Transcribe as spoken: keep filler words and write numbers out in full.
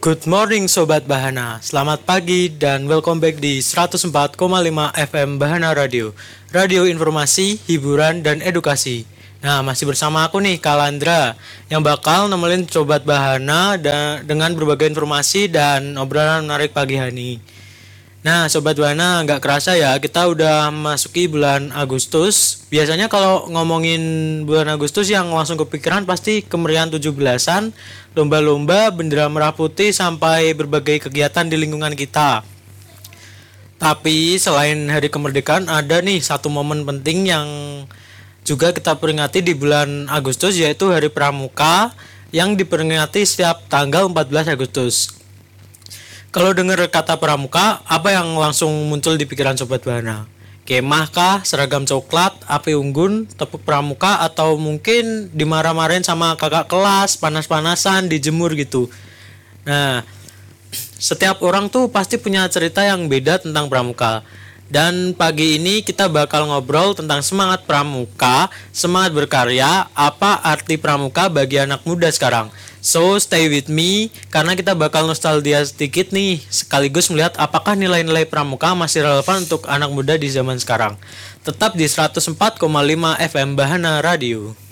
Good morning Sobat Bahana, selamat pagi dan welcome back di seratus empat koma lima F M Bahana Radio. Radio informasi, hiburan, dan edukasi. Nah, masih bersama aku nih, Kalandra, yang bakal nemenin Sobat Bahana da- dengan berbagai informasi dan obrolan menarik pagi hari. Nah, Sobat Bahana, nggak kerasa ya, kita udah masuki bulan Agustus. Biasanya kalau ngomongin bulan Agustus yang langsung kepikiran pasti kemeriahan tujuh belasan, lomba-lomba, bendera merah putih, sampai berbagai kegiatan di lingkungan kita. Tapi selain hari kemerdekaan, ada nih satu momen penting yang juga kita peringati di bulan Agustus, yaitu Hari Pramuka yang diperingati setiap tanggal empat belas Agustus. Kalau dengar kata pramuka, apa yang langsung muncul di pikiran Sobat Bahana? Kemah kah, seragam coklat, api unggun, tepuk pramuka, atau mungkin dimarah-marahin sama kakak kelas, panas-panasan, dijemur gitu. Nah, setiap orang tuh pasti punya cerita yang beda tentang pramuka. Dan pagi ini kita bakal ngobrol tentang semangat pramuka, semangat berkarya, apa arti pramuka bagi anak muda sekarang. So stay with me karena kita bakal nostalgia sedikit nih, sekaligus melihat apakah nilai-nilai pramuka masih relevan untuk anak muda di zaman sekarang. Tetap di seratus empat koma lima F M Bahana Radio.